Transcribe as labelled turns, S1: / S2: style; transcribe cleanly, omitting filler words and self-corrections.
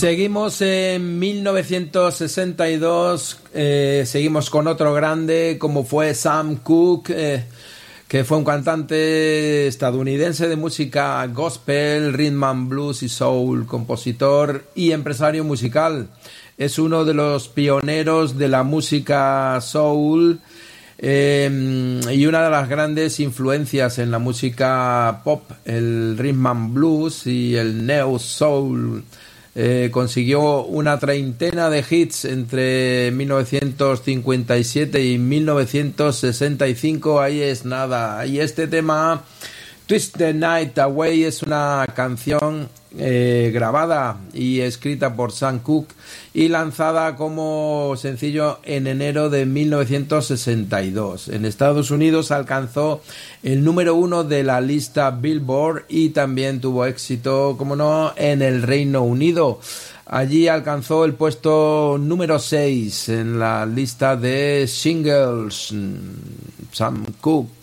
S1: Seguimos en 1962, seguimos con otro grande como fue Sam Cooke, que fue un cantante estadounidense de música gospel, rhythm and blues y soul, compositor y empresario musical. Es uno de los pioneros de la música soul y una de las grandes influencias en la música pop, el rhythm and blues y el neo soul. Consiguió una treintena de hits entre 1957 y 1965. Ahí es nada. Y este tema, Twist the Night Away, es una canción grabada y escrita por Sam Cooke y lanzada como sencillo en enero de 1962. En Estados Unidos alcanzó el número 1 de la lista Billboard y también tuvo éxito, como no, en el Reino Unido. Allí alcanzó el puesto número 6 en la lista de singles. Sam Cooke.